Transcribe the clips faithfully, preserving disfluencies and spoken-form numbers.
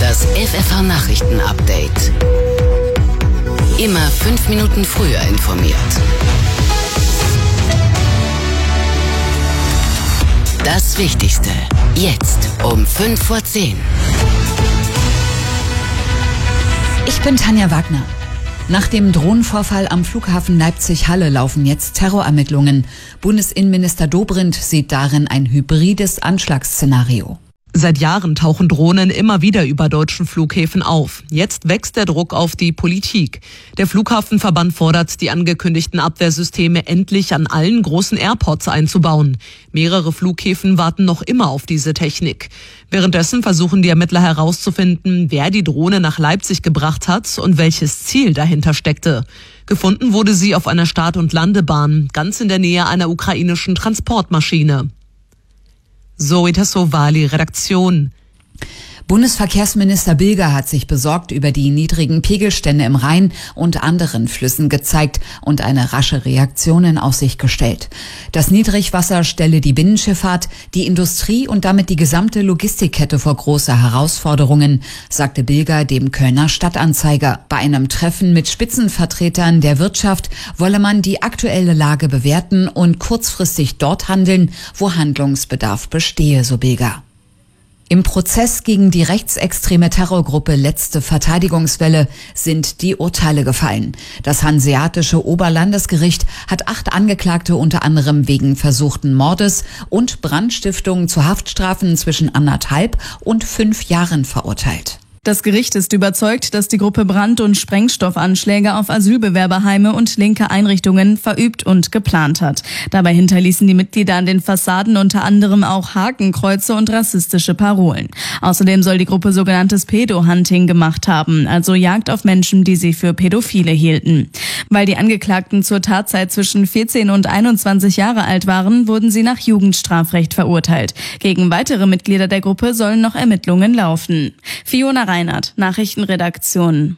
Das F F H-Nachrichten-Update. Immer fünf Minuten früher informiert. Das Wichtigste jetzt um fünf vor zehn. Ich bin Tanja Wagner. Nach dem Drohnenvorfall am Flughafen Leipzig-Halle laufen jetzt Terrorermittlungen. Bundesinnenminister Dobrindt sieht darin ein hybrides Anschlagsszenario. Seit Jahren tauchen Drohnen immer wieder über deutschen Flughäfen auf. Jetzt wächst der Druck auf die Politik. Der Flughafenverband fordert, die angekündigten Abwehrsysteme endlich an allen großen Airports einzubauen. Mehrere Flughäfen warten noch immer auf diese Technik. Währenddessen versuchen die Ermittler herauszufinden, wer die Drohne nach Leipzig gebracht hat und welches Ziel dahinter steckte. Gefunden wurde sie auf einer Start- und Landebahn, ganz in der Nähe einer ukrainischen Transportmaschine. Zoe Tassovali, Redaktion. Bundesverkehrsminister Bilger hat sich besorgt über die niedrigen Pegelstände im Rhein und anderen Flüssen gezeigt und eine rasche Reaktion in Aussicht gestellt. Das Niedrigwasser stelle die Binnenschifffahrt, die Industrie und damit die gesamte Logistikkette vor große Herausforderungen, sagte Bilger dem Kölner Stadtanzeiger. Bei einem Treffen mit Spitzenvertretern der Wirtschaft wolle man die aktuelle Lage bewerten und kurzfristig dort handeln, wo Handlungsbedarf bestehe, so Bilger. Im Prozess gegen die rechtsextreme Terrorgruppe Letzte Verteidigungswelle sind die Urteile gefallen. Das Hanseatische Oberlandesgericht hat acht Angeklagte unter anderem wegen versuchten Mordes und Brandstiftung zu Haftstrafen zwischen anderthalb und fünf Jahren verurteilt. Das Gericht ist überzeugt, dass die Gruppe Brand- und Sprengstoffanschläge auf Asylbewerberheime und linke Einrichtungen verübt und geplant hat. Dabei hinterließen die Mitglieder an den Fassaden unter anderem auch Hakenkreuze und rassistische Parolen. Außerdem soll die Gruppe sogenanntes Pedo-Hunting gemacht haben, also Jagd auf Menschen, die sie für Pädophile hielten. Weil die Angeklagten zur Tatzeit zwischen vierzehn und einundzwanzig Jahre alt waren, wurden sie nach Jugendstrafrecht verurteilt. Gegen weitere Mitglieder der Gruppe sollen noch Ermittlungen laufen. Fiona Reinhardt, Nachrichtenredaktion.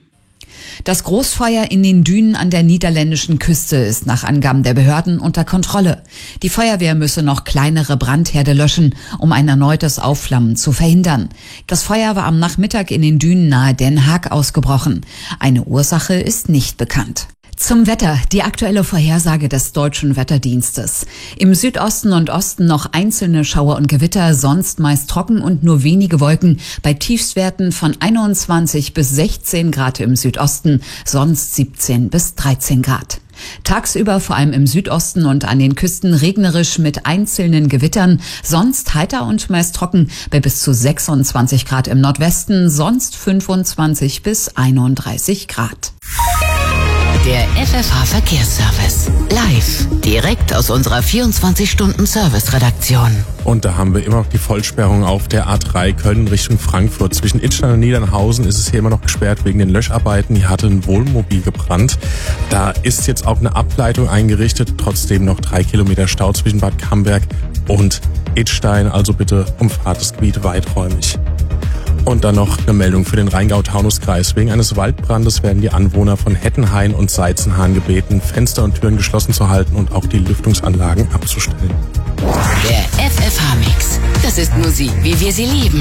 Das Großfeuer in den Dünen an der niederländischen Küste ist nach Angaben der Behörden unter Kontrolle. Die Feuerwehr müsse noch kleinere Brandherde löschen, um ein erneutes Aufflammen zu verhindern. Das Feuer war am Nachmittag in den Dünen nahe Den Haag ausgebrochen. Eine Ursache ist nicht bekannt. Zum Wetter, die aktuelle Vorhersage des Deutschen Wetterdienstes. Im Südosten und Osten noch einzelne Schauer und Gewitter, sonst meist trocken und nur wenige Wolken, bei Tiefstwerten von einundzwanzig bis sechzehn Grad im Südosten, sonst siebzehn bis dreizehn Grad. Tagsüber vor allem im Südosten und an den Küsten regnerisch mit einzelnen Gewittern, sonst heiter und meist trocken bei bis zu sechsundzwanzig Grad im Nordwesten, sonst fünfundzwanzig bis einunddreißig Grad. Der F F H-Verkehrsservice. Live. Direkt aus unserer vierundzwanzig-Stunden-Service-Redaktion. Und da haben wir immer noch die Vollsperrung auf der A drei Köln Richtung Frankfurt. Zwischen Idstein und Niedernhausen ist es hier immer noch gesperrt wegen den Löscharbeiten. Hier hatte ein Wohnmobil gebrannt. Da ist jetzt auch eine Ableitung eingerichtet. Trotzdem noch drei Kilometer Stau zwischen Bad Camberg und Idstein. Also bitte umfahrt das Gebiet weiträumig. Und dann noch eine Meldung für den Rheingau-Taunus-Kreis. Wegen eines Waldbrandes werden die Anwohner von Hettenhain und Seitzenhahn gebeten, Fenster und Türen geschlossen zu halten und auch die Lüftungsanlagen abzustellen. Der F F H-Mix. Das ist Musik, wie wir sie lieben.